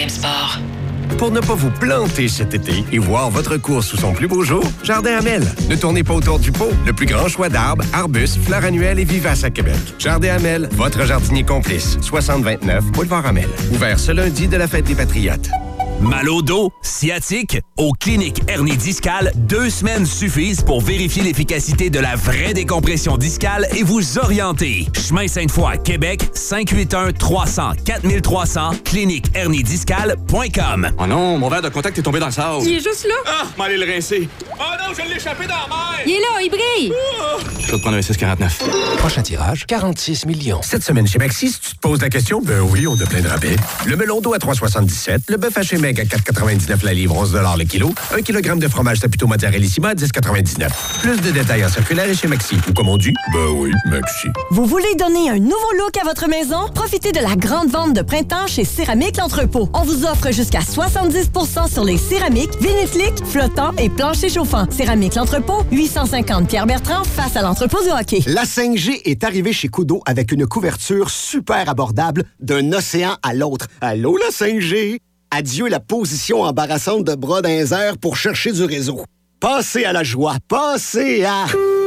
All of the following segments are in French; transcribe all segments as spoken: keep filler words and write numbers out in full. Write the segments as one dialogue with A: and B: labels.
A: M Sport.
B: Pour ne pas vous planter cet été et voir votre cours sous son plus beau jour, Jardin Hamel. Ne tournez pas autour du pot. Le plus grand choix d'arbres, arbustes, fleurs annuelles et vivaces à Québec. Jardin Hamel, votre jardinier complice. soixante vingt-neuf Boulevard Hamel. Ouvert ce lundi de la Fête des Patriotes.
C: Mal au dos, sciatique? Au Clinique Hernie Discale, deux semaines suffisent pour vérifier l'efficacité de la vraie décompression discale et vous orienter. Chemin Sainte-Foy, Québec, cinq huit un trois cents quatre trois cents, clinique hernie discale point com.
D: Oh non, mon verre de contact est tombé dans le sable.
E: Il est juste là.
D: Ah, m'allez le rincer.
E: Oh non, je l'ai échappé dans la mer. Il est là, il brille.
D: Oh. Je vais te prendre un six quarante-neuf.
B: Prochain tirage, quarante-six millions. Cette semaine chez Maxi, si tu te poses la question, ben oui, on a plein de rabais. Le melon d'eau à trois soixante-dix-sept, le bœuf haché maigre à quatre quatre-vingt-dix-neuf la livre, onze dollars le kilo, un kilogramme de fromage Saputo Mozzarellissima à dix quatre-vingt-dix-neuf. Plus de détails en circulaire et chez Maxi. Ou comme on dit, ben oui, Maxi.
F: Vous voulez donner un nouveau look à votre maison? Profitez de la grande vente de printemps chez Céramique L'Entrepôt. On vous offre jusqu'à soixante-dix pour cent sur les céramiques, vinifliques, flottants et planchers chauffants. Céramique L'Entrepôt, huit cent cinquante Pierre-Bertrand, face à l'entrepôt du hockey.
G: La cinq G est arrivée chez Kudo avec une couverture super abordable d'un océan à l'autre. Allô, la cinq G? Adieu la position embarrassante de bras dans les airs pour chercher du réseau. Passez à la joie. Passez à...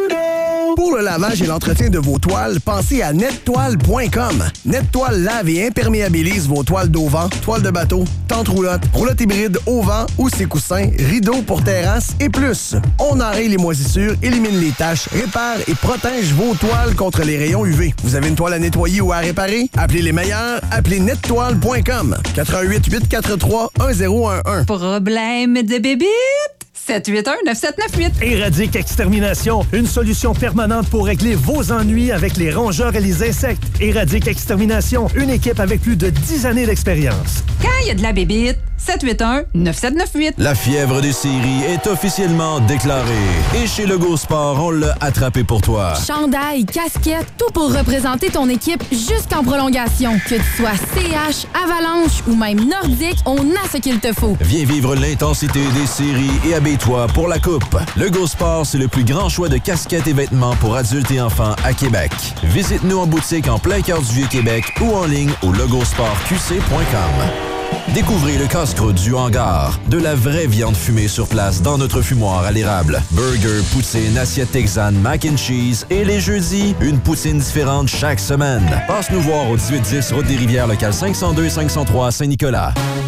H: Pour le lavage et l'entretien de vos toiles, pensez à nettoile point com. Nettoile lave et imperméabilise vos toiles d'auvent, toiles de bateau, tentes roulottes, roulottes hybrides au vent ou ses coussins, rideaux pour terrasse et plus. On enraye les moisissures, élimine les taches, répare et protège vos toiles contre les rayons U V. Vous avez une toile à nettoyer ou à réparer? Appelez les meilleurs, appelez nettoile point com. quatre un huit, huit quatre trois, un zéro un un.
E: Problème de bébite? sept huit un neuf sept neuf huit.
I: Éradique Extermination, une solution permanente pour régler vos ennuis avec les rongeurs et les insectes. Éradique Extermination, une équipe avec plus de dix années d'expérience.
E: Quand il y a de la bébite, sept huit un neuf sept neuf huit.
J: La fièvre des séries est officiellement déclarée. Et chez Lego Sport, on l'a attrapé pour toi.
K: Chandail, casquette, tout pour représenter ton équipe jusqu'en prolongation. Que tu sois C H, Avalanche ou même Nordique, on a ce qu'il te faut.
J: Viens vivre l'intensité des séries et habille-toi pour la coupe. Lego Sport, c'est le plus grand choix de casquettes et vêtements pour adultes et enfants à Québec. Visite-nous en boutique en plein cœur du Vieux-Québec ou en ligne au logosport q c point com. Découvrez le casse-croûte du hangar. De la vraie viande fumée sur place dans notre fumoir à l'érable. Burger, poutine, assiette texane, mac and cheese et les jeudis, une poutine différente chaque semaine. Passe nous voir au dix-huit dix Route des Rivières, local cinq cent deux cinq cent trois Saint-Nicolas.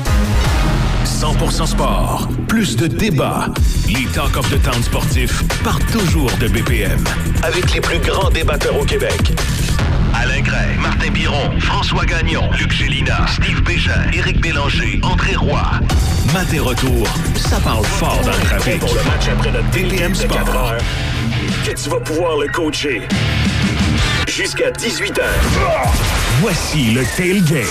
C: cent pour cent sport, plus de débats. Les Talk of the Town sportifs partent toujours de B P M. Avec les plus grands débatteurs au Québec. Alain Gray, Martin Biron, François Gagnon, Luc Gélina, Steve Bégin, Éric Bélanger, André Roy. Matin retour, ça parle fort dans le trafic. Pour le match après notre B P M Sport. Que tu vas pouvoir le coacher. Jusqu'à dix-huit heures. Voici le Tailgate.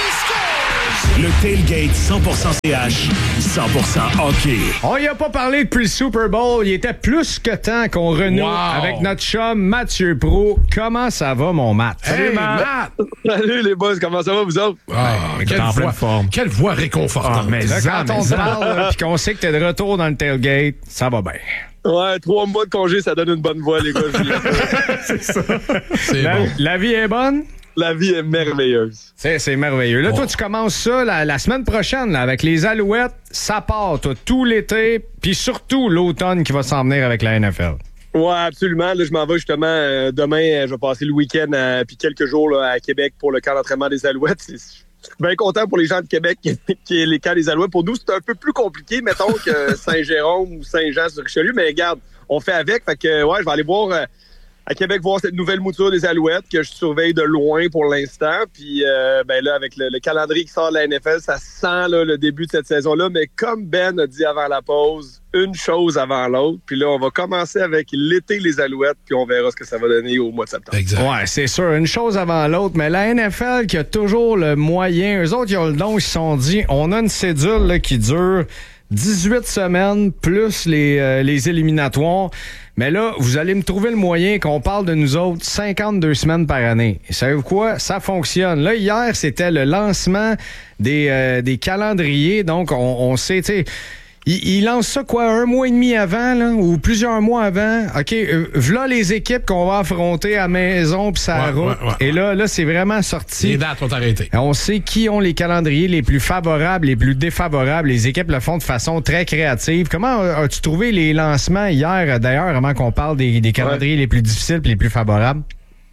C: Le Tailgate cent pour cent C H, cent pour cent hockey.
L: On y a pas parlé depuis le Super Bowl. Il était plus que temps qu'on renoue
M: wow.
L: avec notre chum Mathieu Pro. Comment ça va, mon Matt?
M: Salut, hey, Matt! Matt.
N: Salut, les boys. Comment ça va, vous autres?
M: Ah,
L: hey,
M: quelle,
L: en
M: voix,
L: pleine forme.
M: Quelle voix réconfortante.
L: Ah, mais là,
M: ça,
L: quand
M: mais
L: on
M: ça.
L: te parle et qu'on sait que t'es de retour dans le Tailgate, ça va bien.
N: Ouais, trois mois de congé, ça donne une bonne voix, les gars.
L: C'est ça.
M: C'est
L: la,
M: bon.
L: La vie est bonne?
N: La vie est merveilleuse.
L: C'est, c'est merveilleux. Là, oh. toi, tu commences ça la, la semaine prochaine là, avec les Alouettes. Ça part, toi, tout l'été, puis surtout l'automne qui va s'en venir avec la N F L.
N: Ouais, absolument. Là, je m'en vais justement euh, demain. Euh, je vais passer le week-end euh, puis quelques jours là, à Québec pour le camp d'entraînement des Alouettes. C'est, je suis bien content pour les gens de Québec qui, qui est les camps des Alouettes. Pour nous, c'est un peu plus compliqué, mettons, que Saint-Jérôme ou Saint-Jean-sur-Richelieu. Mais regarde, on fait avec. Fait que, ouais, je vais aller voir... Euh, à Québec, voir cette nouvelle mouture des Alouettes que je surveille de loin pour l'instant. Puis euh, ben là, avec le, le calendrier qui sort de la N F L, ça sent là, le début de cette saison-là. Mais comme Ben a dit avant la pause, une chose avant l'autre. Puis là, on va commencer avec l'été les Alouettes, puis on verra ce que ça va donner au mois de septembre.
L: Exact. Ouais, c'est sûr, une chose avant l'autre. Mais la N F L qui a toujours le moyen, eux autres, ils ont le don, ils se sont dit, on a une cédule là, qui dure dix-huit semaines plus les, euh, les éliminatoires. Mais là, vous allez me trouver le moyen qu'on parle de nous autres cinquante-deux semaines par année. Et savez-vous quoi? Ça fonctionne. Là, hier, c'était le lancement des, euh, des calendriers. Donc, on, on sait, tu sais, Il, il lance ça, quoi, un mois et demi avant, là, ou plusieurs mois avant. OK, euh, voilà les équipes qu'on va affronter à maison puis ça
M: Ouais,
L: route.
M: ouais, ouais,
L: et là, là, c'est vraiment sorti.
M: Les dates ont arrêté.
L: On sait qui ont les calendriers les plus favorables, les plus défavorables. Les équipes le font de façon très créative. Comment as-tu trouvé les lancements hier, d'ailleurs, avant qu'on parle des, des calendriers ouais. les plus difficiles et les plus favorables?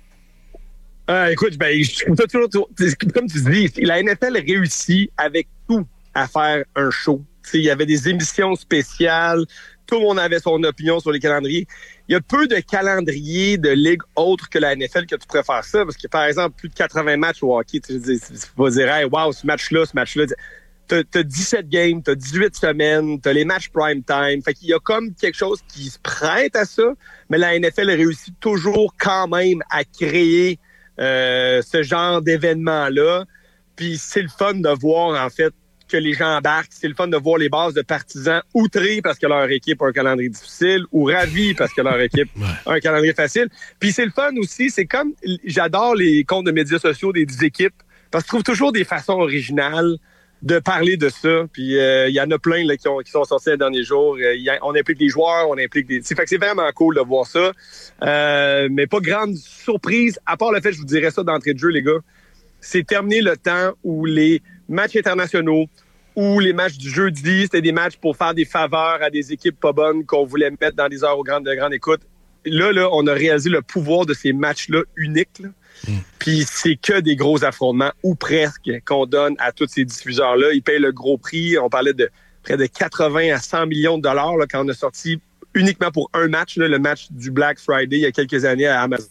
N: Euh, écoute, ben, je trouve ça toujours, comme tu dis, la N F L réussit avec tout à faire un show. Il y avait des émissions spéciales, tout le monde avait son opinion sur les calendriers. Il y a peu de calendriers de ligues autres que la N F L que tu préfères ça, parce que, par exemple, plus de quatre-vingts matchs au hockey, tu vas dire, hey, wow, ce match-là, ce match-là. T'as, t'as dix-sept games, t'as dix-huit semaines, t'as les matchs prime time. Fait qu'il y a comme quelque chose qui se prête à ça, mais la N F L réussit toujours quand même à créer euh, ce genre d'événement-là. Puis c'est le fun de voir, en fait, que les gens embarquent. C'est le fun de voir les bases de partisans outrés parce que leur équipe a un calendrier difficile ou ravis parce que leur équipe a un calendrier facile. Puis c'est le fun aussi, c'est comme, j'adore les comptes de médias sociaux des dix équipes parce que je trouve toujours des façons originales de parler de ça. Puis il euh, y en a plein là, qui, ont, qui sont sortis les derniers jours. Euh, y a, on implique des joueurs, on implique des... Fait que c'est vraiment cool de voir ça. Euh, mais pas grande surprise, à part le fait, je vous dirais ça d'entrée de jeu, les gars, c'est terminé le temps où les matchs internationaux ou les matchs du jeudi, c'était des matchs pour faire des faveurs à des équipes pas bonnes qu'on voulait mettre dans des heures aux grandes, de grande écoute. Là, là, on a réalisé le pouvoir de ces matchs-là uniques. Là. Mm. Puis c'est que des gros affrontements, ou presque, qu'on donne à tous ces diffuseurs-là. Ils payent le gros prix. On parlait de près de quatre-vingts à cent millions de dollars là, quand on a sorti uniquement pour un match, là, le match du Black Friday il y a quelques années à Amazon.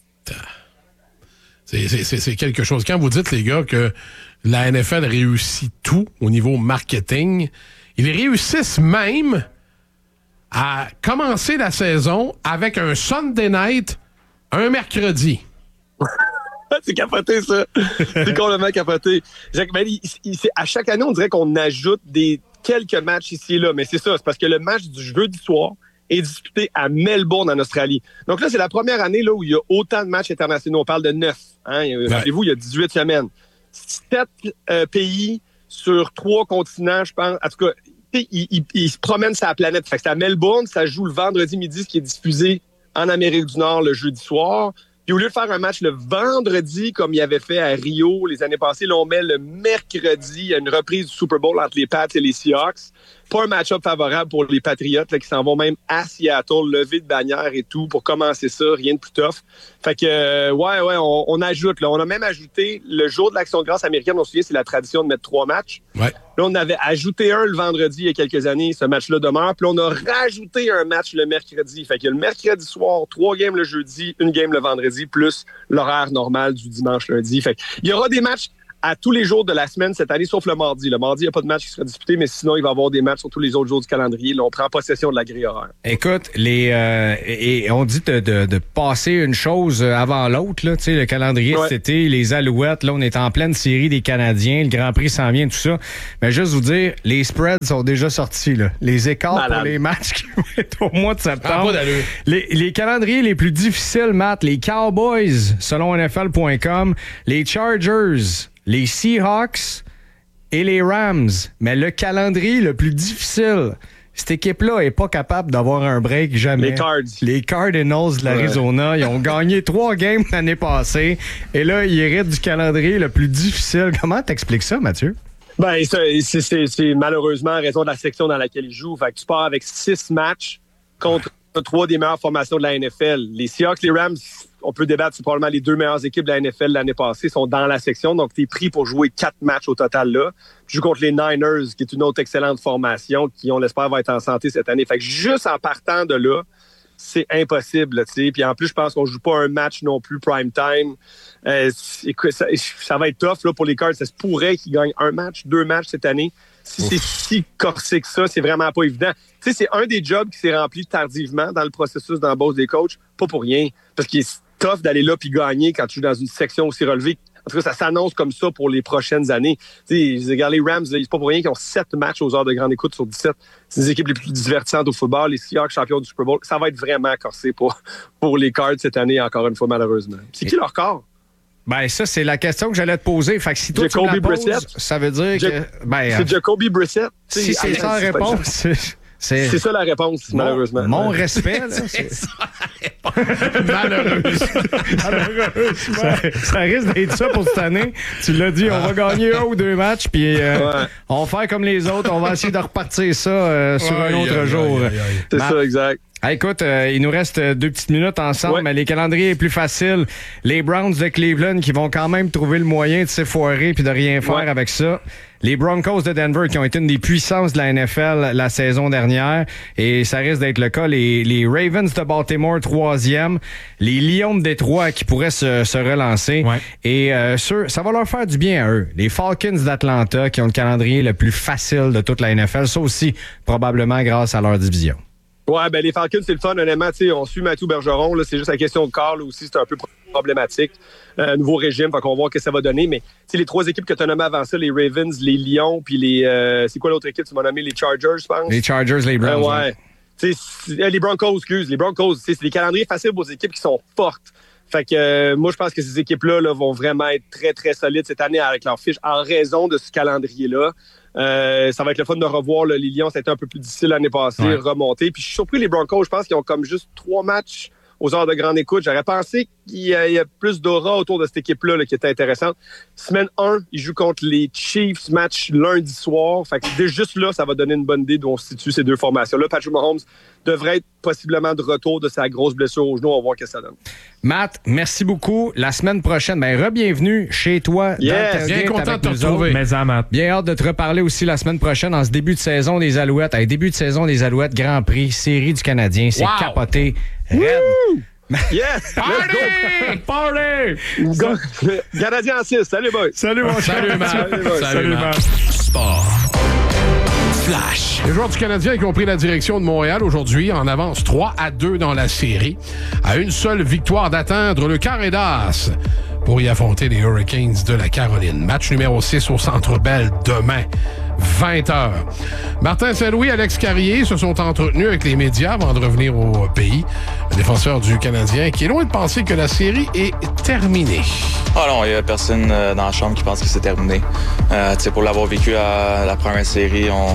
M: C'est, c'est, c'est, c'est quelque chose. Quand vous dites, les gars, que la N F L réussit tout au niveau marketing, ils réussissent même à commencer la saison avec un Sunday night un mercredi.
N: C'est capoté, ça. C'est complètement capoté. Jacques, ben, il, il, c'est, à chaque année, on dirait qu'on ajoute des quelques matchs ici et là, mais c'est ça, c'est parce que le match du jeudi soir est disputé à Melbourne, en Australie. Donc là, c'est la première année là, où il y a autant de matchs internationaux. On parle de neuf. Hein? Ouais. Rappelez-vous, il y a dix-huit semaines. Sept euh, pays sur trois continents, je pense. En tout cas, ils il, il se promènent sur la planète. Fait que c'est à Melbourne, ça joue le vendredi midi, ce qui est diffusé en Amérique du Nord le jeudi soir. Puis au lieu de faire un match le vendredi, comme il avait fait à Rio les années passées, là, on met le mercredi. Il y a une reprise du Super Bowl entre les Pats et les Seahawks. Pas un match-up favorable pour les Patriotes, là, qui s'en vont même à Seattle, lever de bannière et tout, pour commencer ça. Rien de plus tough. Fait que, euh, ouais, ouais, on, on ajoute. Là. On a même ajouté le jour de l'Action de grâce américaine. On se souvient, c'est la tradition de mettre trois matchs.
M: Ouais.
N: Là, on avait ajouté un le vendredi il y a quelques années. Ce match-là demeure. Puis là, on a rajouté un match le mercredi. Fait qu'il y a le mercredi soir, trois games le jeudi, une game le vendredi, plus l'horaire normal du dimanche lundi. Fait qu'il y aura des matchs à tous les jours de la semaine cette année, sauf le mardi. Le mardi, il n'y a pas de match qui sera disputé, mais sinon, il va y avoir des matchs sur tous les autres jours du calendrier. Là, on prend possession de la grille horaire.
L: Écoute, les euh, et on dit de, de, de passer une chose avant l'autre. Là, le calendrier ouais. cet été, les Alouettes, là, on est en pleine série des Canadiens, le Grand Prix s'en vient, tout ça. Mais juste vous dire, les spreads sont déjà sortis. Là. Les écarts Malade. Pour les matchs qui vont être au mois de septembre.
M: Ah,
L: les, les calendriers les plus difficiles, Matt, les Cowboys, selon N F L point com, les Chargers, les Seahawks et les Rams. Mais le calendrier le plus difficile, cette équipe-là n'est pas capable d'avoir un break jamais.
N: Les Cards.
L: Les Cardinals de l'Arizona, ouais. Ils ont gagné trois games l'année passée. Et là, ils héritent du calendrier le plus difficile. Comment t'expliques ça, Mathieu?
N: Ben, c'est, c'est, c'est, c'est malheureusement en raison de la section dans laquelle ils jouent. Fait que tu pars avec six matchs contre ouais. trois des meilleures formations de la N F L. Les Seahawks, les Rams, on peut débattre, c'est probablement les deux meilleures équipes de la N F L l'année passée, sont dans la section. Donc, tu es pris pour jouer quatre matchs au total là. Tu joues contre les Niners, qui est une autre excellente formation, qui, on l'espère, va être en santé cette année. Fait que juste en partant de là, c'est impossible, tu sais. Puis en plus, je pense qu'on joue pas un match non plus prime time. Euh, écoute, ça, ça va être tough là, pour les Cards. Ça se pourrait qu'ils gagnent un match, deux matchs cette année. Si Ouf. C'est si corsé que ça, c'est vraiment pas évident. Tu sais, c'est un des jobs qui s'est rempli tardivement dans le processus d'embauche des coachs. Pas pour rien. Parce qu'il est tough d'aller là puis gagner quand tu joues dans une section aussi relevée. En tout cas, ça s'annonce comme ça pour les prochaines années. Tu sais, regarde les Rams, là, c'est pas pour rien qu'ils ont sept matchs aux heures de grande écoute sur dix-sept. C'est les équipes les plus divertissantes au football. Les Seahawks, champions du Super Bowl. Ça va être vraiment corsé pour, pour les Cards cette année, encore une fois, malheureusement. C'est qui leur corps?
L: Ben, ça, c'est la question que j'allais te poser. Fait que si toi,
N: Jacoby
L: tu me la poses,
N: Brissett,
L: ça veut dire
N: ja-
L: que... Ben,
N: c'est Jacoby Brissett.
L: Si c'est sans réponse...
N: C'est, c'est ça la réponse, mon, malheureusement.
L: Mon respect, là.
M: C'est ça la réponse. Malheureusement. Malheureusement.
L: Ça, ça risque d'être ça pour cette année. Tu l'as dit, on va gagner un ou deux matchs, puis euh, ouais. on va faire comme les autres. On va essayer de repartir ça euh, sur ouais, un autre aïe, jour. Aïe, aïe, aïe.
N: C'est Ma- ça, exact.
L: Ah, écoute, euh, il nous reste deux petites minutes ensemble, ouais. mais les calendriers est plus facile. Les Browns de Cleveland qui vont quand même trouver le moyen de s'effoirer puis de rien faire ouais. avec ça. Les Broncos de Denver qui ont été une des puissances de la N F L la saison dernière et ça risque d'être le cas. Les, les Ravens de Baltimore, troisième. Les Lions de Détroit qui pourraient se, se relancer. Ouais. Et euh, sur, ça va leur faire du bien à eux. Les Falcons d'Atlanta qui ont le calendrier le plus facile de toute la N F L. Ça aussi, probablement grâce à leur division.
N: Ouais, ben les Falcons, c'est le fun, honnêtement. On suit Mathieu Bergeron, là, c'est juste la question de corps, là aussi, c'est un peu problématique. Euh, nouveau régime, fait qu'on va voir ce que ça va donner. Mais les trois équipes que tu as nommées avant ça, les Ravens, les Lions, puis les. Euh, c'est quoi l'autre équipe? Tu m'as nommé les Chargers, je pense.
L: Les Chargers, les Browns.
N: Euh, ouais. ouais. C'est, les Broncos, excuse. Les Broncos, c'est des calendriers faciles pour des équipes qui sont fortes. Fait que euh, moi, je pense que ces équipes-là là, vont vraiment être très, très solides cette année avec leur fiche en raison de ce calendrier-là. Euh, ça va être le fun de revoir là, les Lions. Ça a été un peu plus difficile l'année passée, ouais. remonter. Puis je suis surpris, les Broncos, je pense qu'ils ont comme juste trois matchs aux heures de grande écoute. J'aurais pensé qu'il y a, il y a plus d'aura autour de cette équipe-là là, qui était intéressante. Semaine un, ils jouent contre les Chiefs, match lundi soir. Fait que dès juste là, ça va donner une bonne idée d'où on se situe ces deux formations-là. Patrick Mahomes devrait être possiblement de retour de sa grosse blessure au genou. On va voir ce que ça donne.
L: Matt, merci beaucoup. La semaine prochaine, ben re-bienvenue chez toi.
N: Yes,
M: bien content de te retrouver.
L: Mais en, Matt. Bien hâte de te reparler aussi la semaine prochaine en ce début de saison des Alouettes. Hey, début de saison des Alouettes, Grand Prix, série du Canadien. C'est wow. capoté. Red.
N: Yes!
M: Party! Party!
N: Go. Canadien en six. Salut, boy.
L: Salut, mon cher.
M: Salut, Matt.
N: Salut, boy.
M: Salut, Matt.
C: Sport. Flash.
M: Les joueurs du Canadien qui ont pris la direction de Montréal aujourd'hui en avance trois à deux dans la série, à une seule victoire d'atteindre le carré d'as pour y affronter les Hurricanes de la Caroline. Match numéro six au Centre Bell demain, vingt heures. Martin Saint-Louis et Alex Carrier se sont entretenus avec les médias avant de revenir au pays. Le défenseur du Canadien qui est loin de penser que la série est terminée.
A: Ah non, il n'y a personne euh, dans la chambre qui pense que c'est terminé. Euh, pour l'avoir vécu à la première série, on...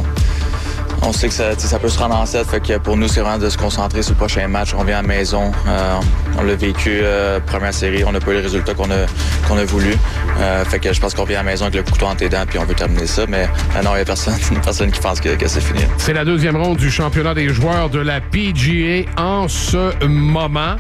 A: On sait que ça, ça peut se rendre en sept, fait que pour nous, c'est vraiment de se concentrer sur le prochain match. On vient à la maison, euh, on l'a vécu euh, première série, on n'a pas eu les résultats qu'on a, qu'on a voulu. Euh, fait que je pense qu'on vient à la maison avec le couteau entre les dents puis on veut terminer ça, mais euh, non, il n'y a personne, personne qui pense que, que c'est fini.
M: C'est la deuxième ronde du championnat des joueurs de la P G A en ce moment.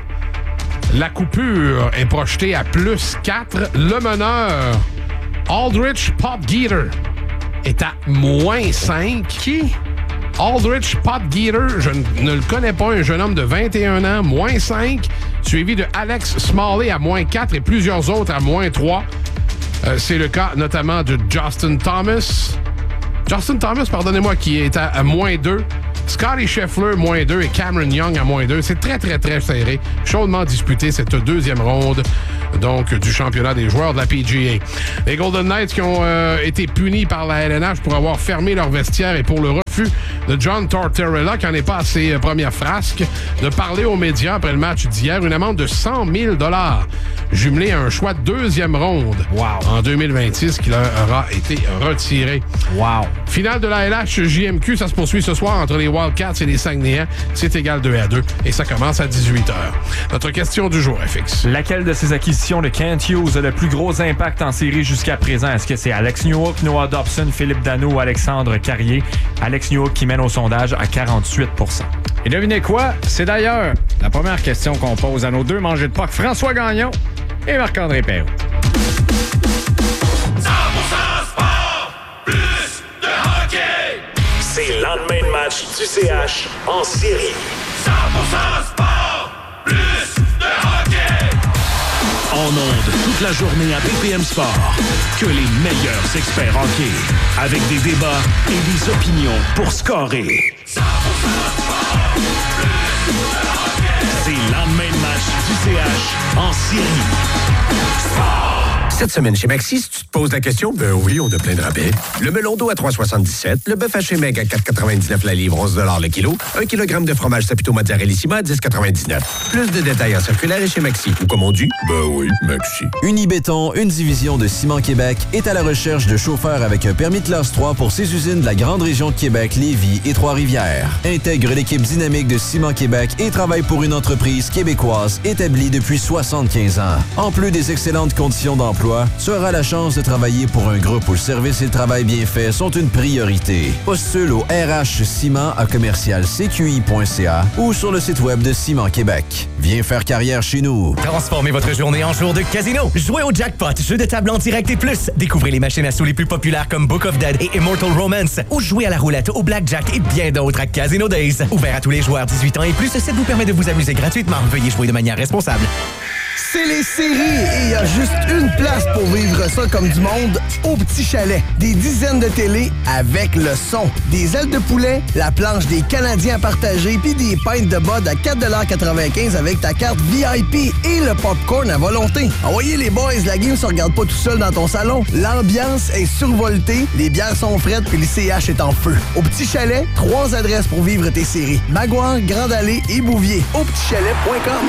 M: La coupure est projetée à plus quatre. Le meneur, Aldrich Potgieter, est à moins cinq.
L: Qui?
M: Aldrich Potgieter, je ne le connais pas, un jeune homme de vingt et un ans, moins cinq, suivi de Alex Smalley à moins quatre et plusieurs autres à moins trois. Euh, c'est le cas notamment de Justin Thomas. Justin Thomas, pardonnez-moi, qui est à, à moins deux. Scotty Scheffler, moins deux, et Cameron Young à moins deux. C'est très, très, très serré. Chaudement disputé cette deuxième ronde donc du championnat des joueurs de la P G A. Les Golden Knights qui ont euh, été punis par la L N H pour avoir fermé leur vestiaire et pour le refus de John Tortorella, qui n'en est pas à ses premières frasques, de parler aux médias après le match d'hier. Une amende de cent mille dollars jumelée à un choix de deuxième ronde wow. en deux mille vingt-six qui leur aura été retiré.
L: Wow.
M: Finale de la L H J M Q, ça se poursuit ce soir entre les Wildcats et les Saguenayens. C'est égal deux à deux et ça commence à dix-huit heures. Notre question du jour, F X.
O: Laquelle de ces acquisitions de Kent Hughes a le plus gros impact en série jusqu'à présent? Est-ce que c'est Alex Newhook, Noah Dobson, Philippe Danault ou Alexandre Carrier? Alex Newhook qui mène au sondage à quarante-huit pour cent.
L: Et devinez quoi? C'est d'ailleurs la première question qu'on pose à nos deux mangés de P O C, François Gagnon et Marc-André Perrault.
C: cent pour cent sport, plus de hockey. C'est le lendemain de match du C H en série. cent pour cent sport, plus de hockey. En ondes toute la journée à B P M Sport. Que les meilleurs experts hockey. Avec des débats et des opinions pour scorer. cent pour cent sport, plus de hockey. C'est le lendemain de match du C H en série. Sport!
B: Cette semaine chez Maxi, si tu te poses la question, ben oui, on a plein de rabais. Le melon d'eau à trois soixante-dix-sept, le bœuf haché maigre à quatre quatre-vingt-dix-neuf la livre, onze le kilo, un kilogramme de fromage Saputo Mozzarellissima à dix quatre-vingt-dix-neuf. Plus de détails en circulaire et chez Maxi. Ou comme on dit, ben oui, Maxi.
J: Unibéton, une division de Ciment Québec, est à la recherche de chauffeurs avec un permis de classe trois pour ses usines de la grande région de Québec, Lévis et Trois-Rivières. Intègre l'équipe dynamique de Ciment Québec et travaille pour une entreprise québécoise établie depuis soixante-quinze ans. En plus des excellentes conditions d'emploi, tu auras la chance de travailler pour un groupe où le service et le travail bien fait sont une priorité. Postule au R H Ciment à commercial c q i point c a ou sur le site web de Ciment Québec. Viens faire carrière chez nous.
P: Transformez votre journée en jour de casino. Jouez au jackpot, jeu de table en direct et plus. Découvrez les machines à sous les plus populaires comme Book of Dead et Immortal Romance. Ou jouez à la roulette, au blackjack et bien d'autres à Casino Days. Ouvert à tous les joueurs dix-huit ans et plus, ça vous permet de vous amuser gratuitement. Veuillez jouer de manière responsable.
H: C'est les séries et il y a juste une place pour vivre ça comme du monde, au Petit Chalet. Des dizaines de télés avec le son. Des ailes de poulet, la planche des Canadiens à partager puis des pintes de bud à quatre quatre-vingt-quinze avec ta carte V I P et le popcorn à volonté. Envoyez les boys, la game se regarde pas tout seul dans ton salon. L'ambiance est survoltée, les bières sont frettes puis le C H est en feu. Au Petit Chalet, trois adresses pour vivre tes séries. Maguire, Grande Allée et Bouvier. au petit chalet point com.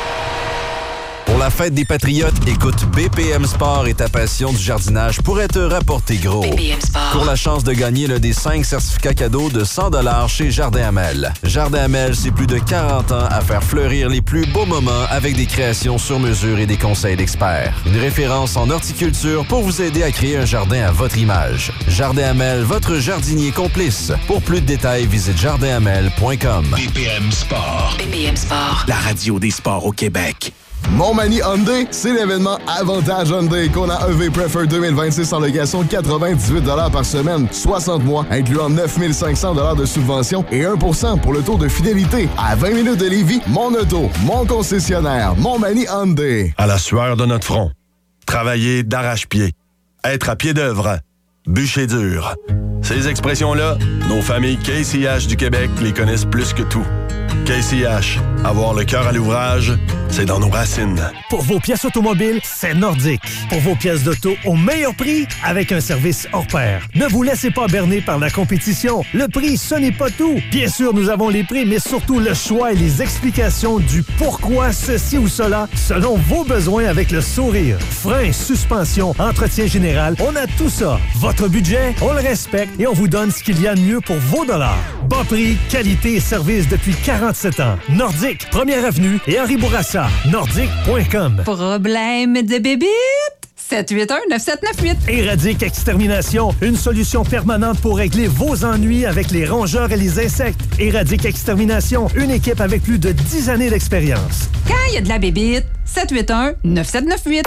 J: Pour la fête des Patriotes, écoute B P M Sport et ta passion du jardinage pourrait te rapporter gros. B P M Sport. Pour la chance de gagner l'un des cinq certificats cadeaux de cent dollars chez Jardin Hamel. Jardin Hamel, c'est plus de quarante ans à faire fleurir les plus beaux moments avec des créations sur mesure et des conseils d'experts. Une référence en horticulture pour vous aider à créer un jardin à votre image. Jardin Hamel, votre jardinier complice. Pour plus de détails, visite jardin hamel point com.
C: B P M Sport.
E: B P M Sport.
C: La radio des sports au Québec.
Q: Montmagny Hyundai, c'est l'événement Avantage Hyundai qu'on a E V Prefer deux mille vingt-six en location quatre-vingt-dix-huit dollars par semaine, soixante mois, incluant neuf mille cinq cents dollars de subvention et un pour cent pour le taux de fidélité. À vingt minutes de Lévis, mon auto, mon concessionnaire, Montmagny Hyundai.
R: À la sueur de notre front, travailler d'arrache-pied, être à pied d'œuvre, bûcher dur. Ces expressions-là, nos familles K C H du Québec les connaissent plus que tout. K C H, avoir le cœur à l'ouvrage, c'est dans nos racines.
I: Pour vos pièces automobiles, c'est Nordique. Pour vos pièces d'auto au meilleur prix, avec un service hors pair. Ne vous laissez pas berner par la compétition. Le prix, ce n'est pas tout. Bien sûr, nous avons les prix, mais surtout le choix et les explications du pourquoi ceci ou cela, selon vos besoins avec le sourire. Frein, suspension, entretien général, on a tout ça. Votre budget, on le respecte et on vous donne ce qu'il y a de mieux pour vos dollars. Bas prix, qualité et service depuis quarante-sept ans. Nordique, première avenue et Henri Bourassa. Nordique point com.
E: Problème de bébite? sept huit un neuf sept neuf huit.
I: Éradique Extermination, une solution permanente pour régler vos ennuis avec les rongeurs et les insectes. Éradique Extermination, une équipe avec plus de dix années d'expérience.
E: Quand il y a de la bébite, sept huit un neuf sept neuf huit.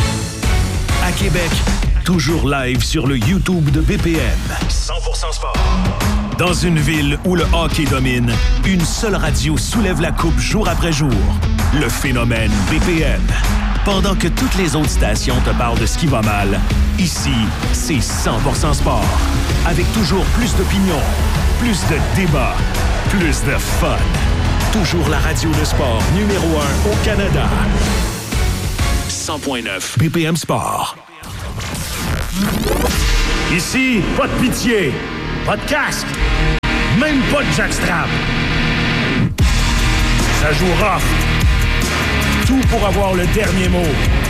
C: À Québec, toujours live sur le YouTube de B P M. cent pour cent sport. Dans une ville où le hockey domine, une seule radio soulève la coupe jour après jour. Le phénomène B P M. Pendant que toutes les autres stations te parlent de ce qui va mal, ici, c'est cent pour cent sport. Avec toujours plus d'opinions, plus de débats, plus de fun. Toujours la radio de sport numéro un au Canada. cent point neuf B P M Sport.
S: Ici, pas de pitié, pas de casque, même pas de jackstrap. Ça joue rough. Tout pour avoir le dernier mot.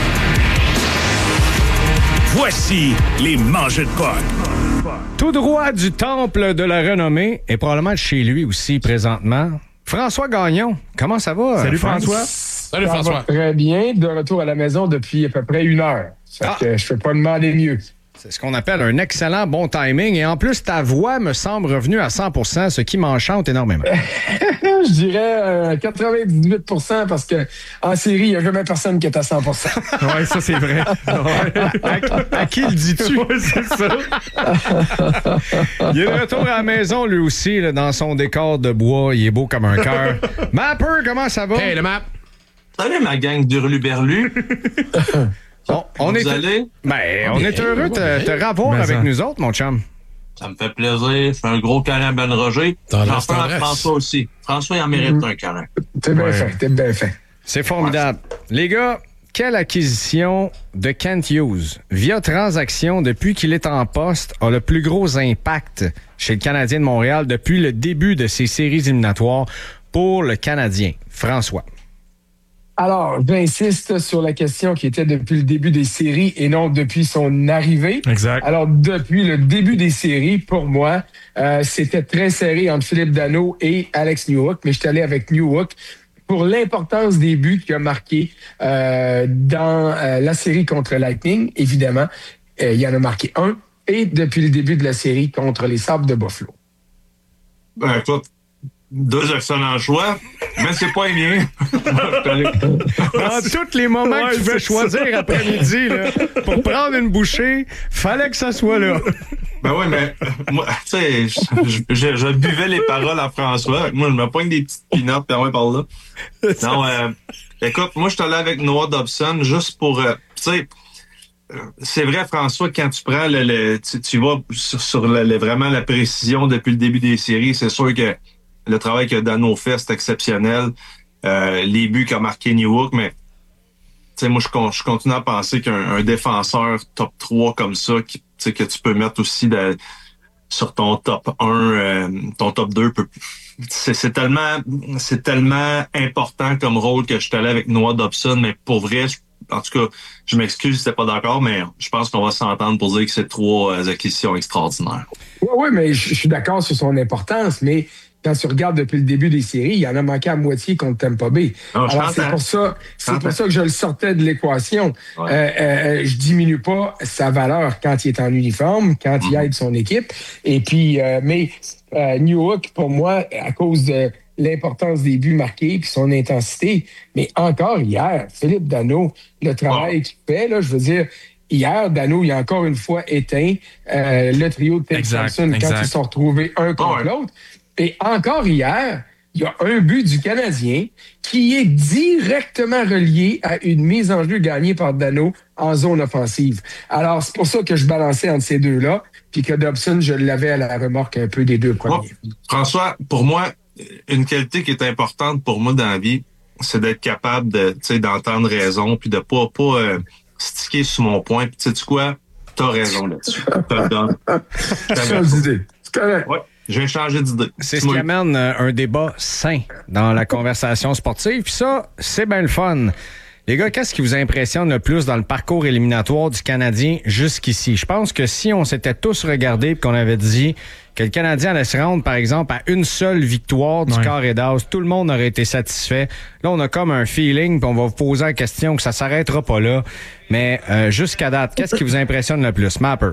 S: Voici les mangeux de potes.
L: Tout droit du temple de la renommée et probablement de chez lui aussi présentement. François Gagnon, comment ça va?
T: Salut
L: François.
T: François. Salut ça François. Va très bien, de retour à la maison depuis à peu près une heure. Ça fait ah. que je peux pas demander mieux.
L: C'est ce qu'on appelle un excellent bon timing. Et en plus, ta voix me semble revenue à cent pour cent, ce qui m'enchante énormément.
T: Je dirais euh, quatre-vingt-dix-huit pour cent parce que en série, il n'y a jamais personne qui est à cent pour cent.
L: Oui, ça, c'est vrai. Ouais. À, à qui le dis-tu?
T: Oui, c'est ça.
L: Il est de retour à la maison, lui aussi, là, dans son décor de bois. Il est beau comme un cœur. Mapper, comment ça va?
M: Hey, le map.
U: Salut, ma gang d'Hurluberlu.
L: Bon, on, est
U: allez?
L: Ben, on est heureux de te, te revoir ben avec ça. Nous autres, mon chum.
U: Ça me fait plaisir. Je fais un gros câlin à Ben Roger. J'en fais à François aussi. François, il en mérite mmh. un câlin.
T: T'es bien ouais. fait, t'es bien fait.
L: C'est formidable. Ouais. Les gars, quelle acquisition de Kent Hughes, via transaction depuis qu'il est en poste, a le plus gros impact chez le Canadien de Montréal depuis le début de ces séries éliminatoires pour le Canadien? François.
T: Alors, j'insiste sur la question qui était depuis le début des séries et non depuis son arrivée.
O: Exact.
T: Alors, depuis le début des séries, pour moi, euh, c'était très serré entre Philippe Danault et Alex Newhook, mais je suis allé avec Newhook pour l'importance des buts qu'il a marqués euh, dans euh, la série contre Lightning, évidemment. Euh, il en a marqué un, et depuis le début de la série contre les Sabres de Buffalo.
U: Ben, écoute, deux excellents choix, mais c'est pas les miens.
L: Dans tous les moments ouais, que tu veux choisir après-midi, là, pour prendre une bouchée, fallait que ça soit là.
U: Ben oui, mais moi, tu sais, je, je, je buvais les paroles à François. Moi, je me poigne des petites pinottes par là, par là. Non, euh, écoute, moi, je suis allé avec Noah Dobson juste pour, euh, tu sais, c'est vrai, François, quand tu prends le, le tu, tu vas sur, sur le, le, vraiment la précision depuis le début des séries, c'est sûr que le travail que Danault fait, c'est exceptionnel. Euh, les buts qu'a marqué Newhook, mais tu sais, moi, je, je continue à penser qu'un un défenseur top trois comme ça, qui, que tu peux mettre aussi de, sur ton top un, euh, ton top deux, peut, c'est, c'est tellement c'est tellement important comme rôle que je suis allé avec Noah Dobson, mais pour vrai, je, en tout cas, je m'excuse si t'es pas d'accord, mais je pense qu'on va s'entendre pour dire que c'est trois euh, acquisitions extraordinaires.
T: Oui, oui, mais je, je suis d'accord sur son importance, mais quand tu regardes depuis le début des séries, il y en a manqué à moitié contre Tampa Bay. Non, alors, c'est pour ça, c'est pour ça que je le sortais de l'équation. Ouais. Euh, euh, je diminue pas sa valeur quand il est en uniforme, quand il aide son équipe. Et puis, euh, mais euh, Newhook, pour moi, à cause de l'importance des buts marqués puis son intensité, mais encore hier, Philippe Danault, le travail oh. qu'il fait, là, je veux dire, hier, Danault, il a encore une fois éteint euh, le trio de Tim Thompson quand ils se sont retrouvés un contre oh, ouais. l'autre. Et encore hier, il y a un but du Canadien qui est directement relié à une mise en jeu gagnée par Danault en zone offensive. Alors, c'est pour ça que je balançais entre ces deux-là, puis que Dobson, je l'avais à la remorque un peu des deux premiers.
U: Bon, François, pour moi, une qualité qui est importante pour moi dans la vie, c'est d'être capable de, tu sais, d'entendre raison, puis de pas, pas euh, sticker sur mon point. Puis tu sais quoi? T'as raison là-dessus. T'as donné.
T: T'as d'idée. C'est correct.
U: Ouais. Je vais changer d'idée.
L: C'est ce qui amène un débat sain dans la conversation sportive. Puis ça, c'est bien le fun. Les gars, qu'est-ce qui vous impressionne le plus dans le parcours éliminatoire du Canadien jusqu'ici? Je pense que si on s'était tous regardés et qu'on avait dit que le Canadien allait se rendre, par exemple, à une seule victoire du ouais. Carré d'As, tout le monde aurait été satisfait. Là, on a comme un feeling, puis on va vous poser la question que ça s'arrêtera pas là. Mais euh, jusqu'à date, qu'est-ce qui vous impressionne le plus? Mapper.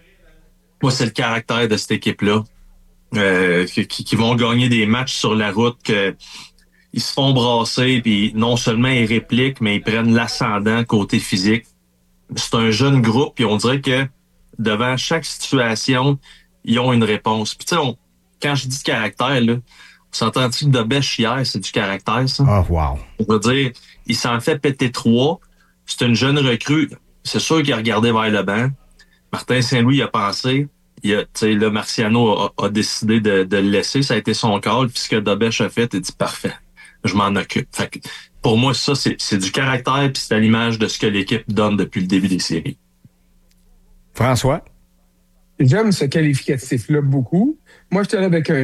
U: Moi, c'est le caractère de cette équipe-là. Euh, qui, qui vont gagner des matchs sur la route, que ils se font brasser, puis non seulement ils répliquent, mais ils prennent l'ascendant côté physique. C'est un jeune groupe, puis on dirait que devant chaque situation, ils ont une réponse. Puis tu sais, quand je dis caractère, là, on s'entend-tu que de bêche hier, c'est du caractère, ça?
L: Oh, wow.
U: On veut dire, il s'en fait péter trois. C'est une jeune recrue. C'est sûr qu'il a regardé vers le banc. Martin Saint-Louis a pensé. Il a, tu sais, là, Marciano a, a décidé de, de le laisser. Ça a été son call. Puis ce que Dobech a fait, il a dit parfait. Je m'en occupe. Fait que pour moi, ça, c'est, c'est du caractère puis c'est à l'image de ce que l'équipe donne depuis le début des séries.
L: François?
T: J'aime ce qualificatif-là beaucoup. Moi, je te l'ai avec un